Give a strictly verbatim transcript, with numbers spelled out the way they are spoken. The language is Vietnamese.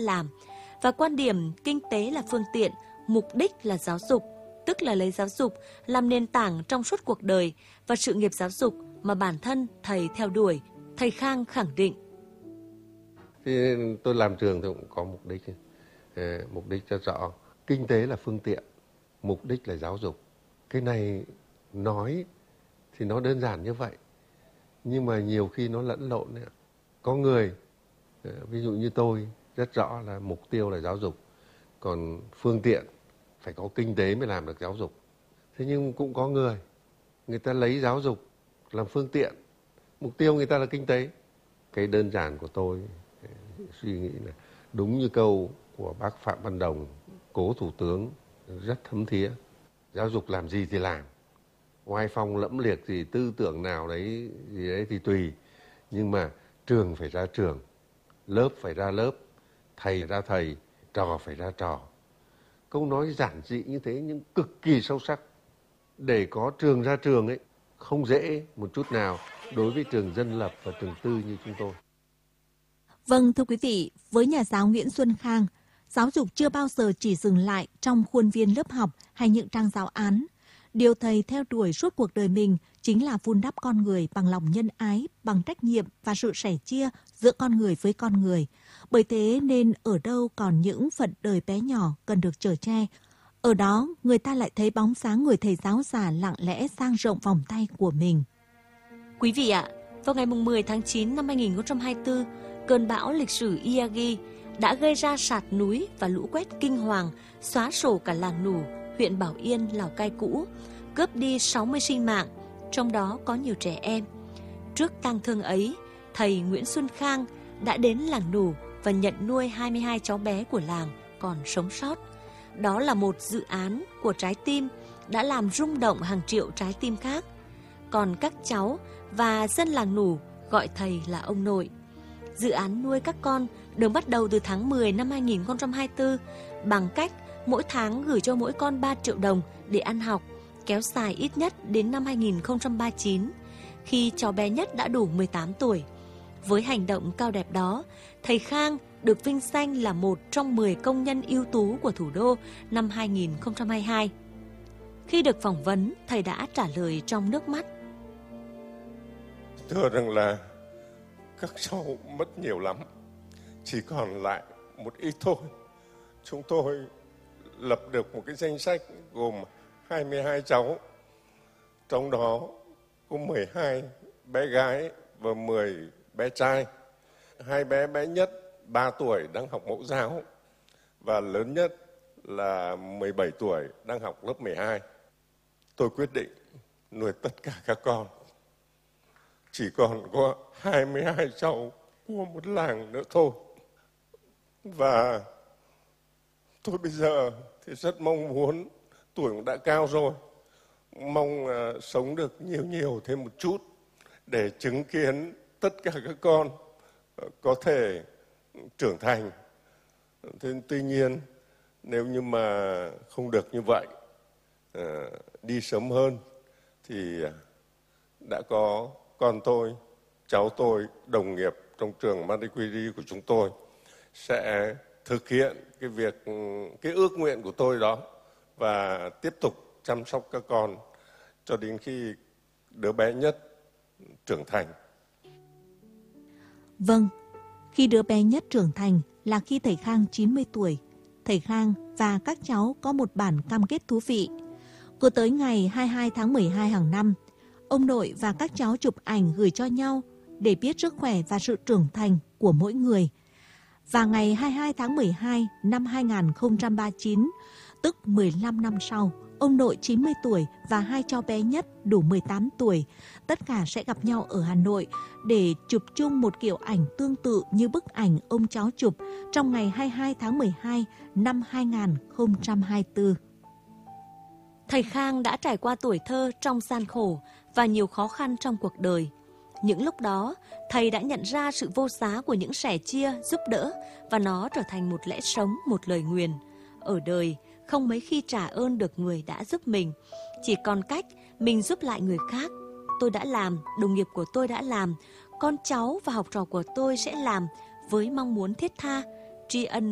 làm. Và quan điểm kinh tế là phương tiện, mục đích là giáo dục, tức là lấy giáo dục làm nền tảng trong suốt cuộc đời và sự nghiệp giáo dục mà bản thân thầy theo đuổi, thầy Khang khẳng định. Thì tôi làm trường thì cũng có mục đích, mục đích cho rõ. Kinh tế là phương tiện, mục đích là giáo dục. Cái này nói thì nó đơn giản như vậy, nhưng mà nhiều khi nó lẫn lộn đấy. Có người, ví dụ như tôi, rất rõ là mục tiêu là giáo dục, còn phương tiện phải có kinh tế mới làm được giáo dục. Thế nhưng cũng có người, người ta lấy giáo dục làm phương tiện, mục tiêu người ta là kinh tế. Cái đơn giản của tôi suy nghĩ là đúng như câu của bác Phạm Văn Đồng, cố thủ tướng, rất thấm thía. Giáo dục làm gì thì làm, oai phong lẫm liệt gì, tư tưởng nào đấy gì đấy thì tùy, nhưng mà trường phải ra trường, lớp phải ra lớp, thầy ra thầy, trò phải ra trò. Câu nói giản dị như thế nhưng cực kỳ sâu sắc. Để có trường ra trường ấy không dễ một chút nào đối với trường dân lập và trường tư như chúng tôi. Vâng, thưa quý vị, với nhà giáo Nguyễn Xuân Khang, giáo dục chưa bao giờ chỉ dừng lại trong khuôn viên lớp học hay những trang giáo án. Điều thầy theo đuổi suốt cuộc đời mình chính là vun đắp con người bằng lòng nhân ái, bằng trách nhiệm và sự sẻ chia giữa con người với con người. Bởi thế nên ở đâu còn những phận đời bé nhỏ cần được chở che, ở đó người ta lại thấy bóng sáng người thầy giáo già lặng lẽ dang rộng vòng tay của mình. Quý vị ạ, vào ngày mười tháng chín năm hai nghìn không trăm hai mươi tư, cơn bão lịch sử Yagi đã gây ra sạt núi và lũ quét kinh hoàng, xóa sổ cả làng Nủ, huyện Bảo Yên, Lào Cai cũ, cướp đi sáu mươi sinh mạng, trong đó có nhiều trẻ em. Trước tang thương ấy, thầy Nguyễn Xuân Khang đã đến làng Nủ và nhận nuôi hai mươi hai cháu bé của làng còn sống sót. Đó là một dự án của trái tim đã làm rung động hàng triệu trái tim khác. Còn các cháu và dân làng Nủ gọi thầy là ông nội. Dự án nuôi các con được bắt đầu từ tháng mười năm hai nghìn không trăm hai mươi tư bằng cách mỗi tháng gửi cho mỗi con ba triệu đồng để ăn học, kéo dài ít nhất đến năm hai nghìn không trăm ba mươi chín, khi cháu bé nhất đã đủ mười tám tuổi. Với hành động cao đẹp đó, thầy Khang được vinh danh là một trong mười công nhân ưu tú của thủ đô năm hai nghìn không trăm hai mươi hai. Khi được phỏng vấn, thầy đã trả lời trong nước mắt. Thưa rằng là các cháu mất nhiều lắm, chỉ còn lại một ít thôi. Chúng tôi lập được một cái danh sách gồm hai mươi hai cháu, trong đó có mười hai bé gái và mười bé trai. Hai bé bé nhất ba tuổi đang học mẫu giáo và lớn nhất là mười bảy tuổi đang học lớp mười hai. Tôi quyết định nuôi tất cả các con. Chỉ còn có hai mươi hai cháu của một làng nữa thôi. Và tôi bây giờ thì rất mong muốn, tuổi cũng đã cao rồi, mong uh, sống được nhiều nhiều thêm một chút để chứng kiến tất cả các con uh, có thể trưởng thành. Thế, tuy nhiên, nếu như mà không được như vậy, uh, đi sớm hơn, thì uh, đã có con tôi, cháu tôi, đồng nghiệp trong trường Marie Curie của chúng tôi sẽ thực hiện cái việc, cái ước nguyện của tôi đó và tiếp tục chăm sóc các con cho đến khi đứa bé nhất trưởng thành. Vâng, khi đứa bé nhất trưởng thành là khi thầy Khang chín mươi tuổi. Thầy Khang và các cháu có một bản cam kết thú vị. Cứ tới ngày hai mươi hai tháng mười hai hàng năm, ông nội và các cháu chụp ảnh gửi cho nhau để biết sức khỏe và sự trưởng thành của mỗi người. Và ngày hai mươi hai tháng mười hai năm hai nghìn không trăm ba mươi chín, tức mười lăm năm sau, ông nội chín mươi tuổi và hai cháu bé nhất đủ mười tám tuổi, tất cả sẽ gặp nhau ở Hà Nội để chụp chung một kiểu ảnh tương tự như bức ảnh ông cháu chụp trong ngày hai mươi hai tháng mười hai năm hai nghìn không trăm hai mươi tư. Thầy Khang đã trải qua tuổi thơ trong gian khổ và nhiều khó khăn trong cuộc đời. Những lúc đó, thầy đã nhận ra sự vô giá của những sẻ chia, giúp đỡ và nó trở thành một lẽ sống, một lời nguyền. Ở đời, không mấy khi trả ơn được người đã giúp mình, chỉ còn cách mình giúp lại người khác. Tôi đã làm, đồng nghiệp của tôi đã làm, con cháu và học trò của tôi sẽ làm với mong muốn thiết tha, tri ân